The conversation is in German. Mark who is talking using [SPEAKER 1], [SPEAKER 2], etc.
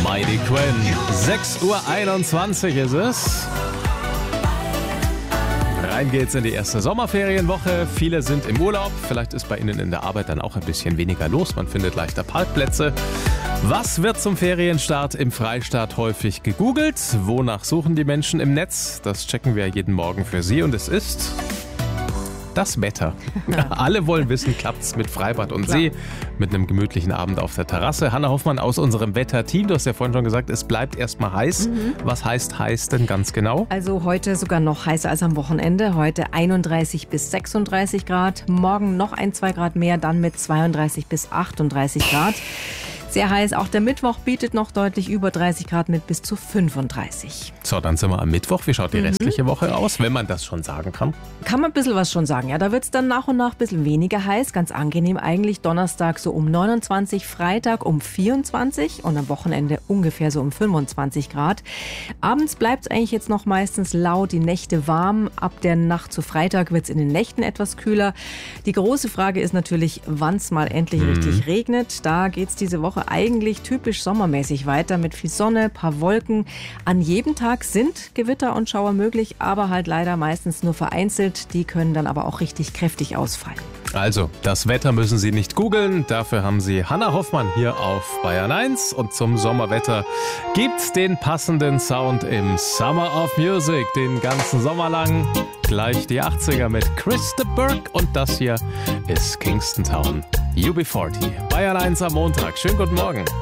[SPEAKER 1] Mighty Quinn. 6:21 Uhr ist es. Rein geht's in die erste Sommerferienwoche. Viele sind im Urlaub. Vielleicht ist bei Ihnen in der Arbeit dann auch ein bisschen weniger los. Man findet leichter Parkplätze. Was wird zum Ferienstart im Freistaat häufig gegoogelt? Wonach suchen die Menschen im Netz? Das checken wir jeden Morgen für Sie und es ist das Wetter. Alle wollen wissen, klappt's mit Freibad und See, mit einem gemütlichen Abend auf der Terrasse. Hanna Hoffmann aus unserem Wetterteam, du hast ja vorhin schon gesagt, es bleibt erstmal heiß. Was heißt heiß denn ganz genau?
[SPEAKER 2] Also heute sogar noch heißer als am Wochenende. Heute 31 bis 36 Grad, morgen noch 1-2 Grad mehr, dann mit 32 bis 38 Grad. Sehr heiß. Auch der Mittwoch bietet noch deutlich über 30 Grad mit bis zu 35.
[SPEAKER 1] So, dann sind wir am Mittwoch. Wie schaut die restliche Woche aus, wenn man das schon sagen kann?
[SPEAKER 2] Kann man ein bisschen was schon sagen. Ja, da wird es dann nach und nach ein bisschen weniger heiß. Ganz angenehm eigentlich. Donnerstag so um 29, Freitag um 24 und am Wochenende ungefähr so um 25 Grad. Abends bleibt es eigentlich jetzt noch meistens laut, die Nächte warm. Ab der Nacht zu Freitag wird es in den Nächten etwas kühler. Die große Frage ist natürlich, wann es mal endlich richtig regnet. Da geht es diese Woche eigentlich typisch sommermäßig weiter mit viel Sonne, paar Wolken. An jedem Tag sind Gewitter und Schauer möglich, aber halt leider meistens nur vereinzelt. Die können dann aber auch richtig kräftig ausfallen.
[SPEAKER 1] Also, das Wetter müssen Sie nicht googeln. Dafür haben Sie Hanna Hoffmann hier auf Bayern 1. Und zum Sommerwetter gibt's den passenden Sound im Summer of Music. Den ganzen Sommer lang. Gleich die 80er mit Chris de Burgh. Und das hier ist Kingston Town. UB40. Bayern 1 am Montag. Schönen guten Morgen.